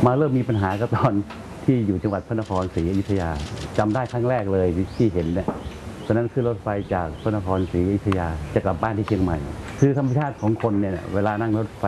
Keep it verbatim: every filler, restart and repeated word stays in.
มาเริ่มมีปัญหาก็ตอนที่อยู่จังหวัดพระนครศรีอยุธยาจำได้ครั้งแรกเลยที่เห็นเนี่ยตอนนั้นขึ้นรถไฟจากพระนครศรีอยุธยาจะกลับบ้านที่เชียงใหม่คือธรรมชาติของคนเนี่ยเวลานั่งรถไฟ